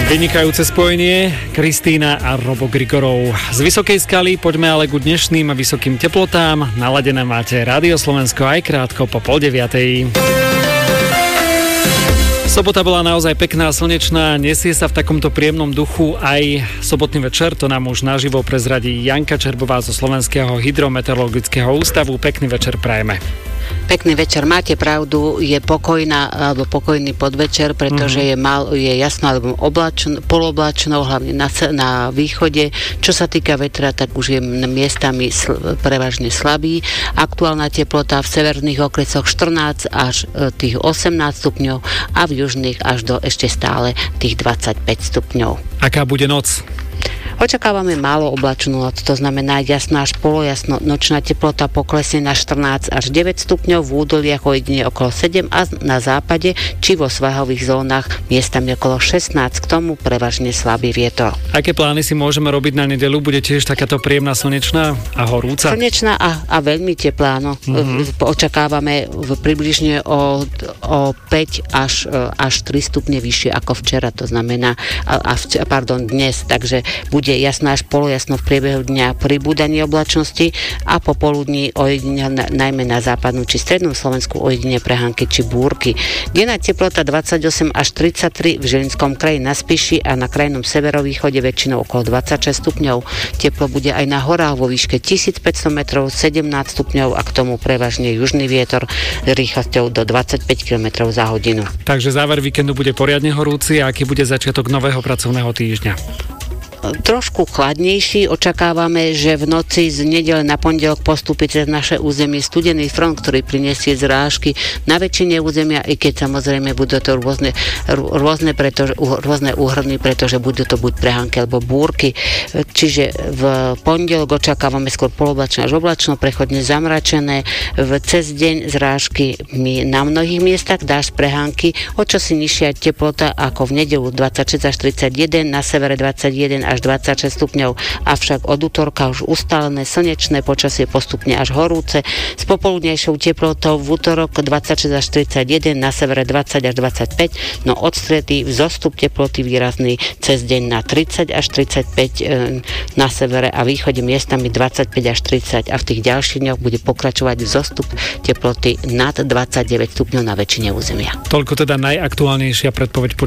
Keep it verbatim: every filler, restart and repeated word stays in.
Vynikajúce spojenie, Kristína a Robo Grigorov. Z Vysokej skaly poďme ale ku dnešným vysokým teplotám. Naladené máte Rádio Slovensko aj krátko po pol deviatej. Sobota bola naozaj pekná, slnečná, nesie sa v takomto príjemnom duchu aj sobotný večer, to nám už naživo prezradí Janka Čerbová zo Slovenského hydrometeorologického ústavu. Pekný večer prajeme. Pekný večer, máte pravdu, je pokojná alebo pokojný podvečer, pretože mm-hmm. je, mal, je jasno alebo oblačno, poloblačno, hlavne na, na východe. Čo sa týka vetra, tak už je miestami sl- prevažne slabý. Aktuálna teplota v severných okresoch štrnásť až e, tých osemnásť stupňov a v južných až do ešte stále tých dvadsaťpäť stupňov. Aká bude noc? Očakávame málo oblačnú noc, to znamená jasná až polojasno. Nočná teplota poklesne na štrnásť až deväť stupňov, v údoliach ojedine okolo sedem a na západe či vo svahových zónach miestami okolo šestnásť, k tomu prevažne slabý vietor. Aké plány si môžeme robiť na nedeľu? Bude tiež takáto príjemná slnečná a horúca? Slnečná a, a veľmi teplá, no. Mm-hmm. Očakávame v približne o, o päť až, až tri stupne vyššie ako včera, to znamená, a, a, pardon, dnes, takže bude jasná až polojasno v priebehu dňa, pribúdanie oblačnosti a popoludní ojedine, najmä na západnú či strednom Slovensku ojedine prehánky či búrky. Denná teplota dvadsaťosem až tridsaťtri, v Žilinskom kraji na Spiši a na krajnom severovýchode väčšinou okolo dvadsaťšesť stupňov. Teplo bude aj na horách vo výške tisícpäťsto metrov, sedemnásť stupňov a k tomu prevažne južný vietor s rýchlosťou do dvadsaťpäť kilometrov za hodinu. Takže záver víkendu bude poriadne horúci a aký bude začiatok nového pracovného týždňa? Trošku chladnejší. Očakávame, že v noci z nedele na pondelok postupí cez naše územie studený front, ktorý prinesie zrážky na väčšine územia, i keď samozrejme budú to rôzne, rôzne, pretože, rôzne úhrny, pretože budú to buď prehánky alebo búrky. Čiže v pondelok očakávame skôr poloblačno až oblačno, prechodne zamračené. V cez deň zrážky na mnohých miestach, dážď, prehánky, o čosi nižšia teplota ako v nedeľu dvadsaťšesť až tridsaťjeden, na severe dvadsaťjeden až dvadsaťšesť stupňov, avšak od útorka už ustálené slnečné počasie postupne až horúce s popoludnejšou teplotou v útorok dvadsaťšesť až tridsaťjeden, na severe dvadsať až dvadsaťpäť, no od stredy vzostup teploty výrazný cez deň na tridsať až tridsaťpäť e, na severe a východe miestami dvadsaťpäť až tridsať a v tých ďalších dňoch bude pokračovať vzostup teploty nad dvadsaťdeväť stupňov na väčšine územia. Toľko teda najaktuálnejšia predpoveď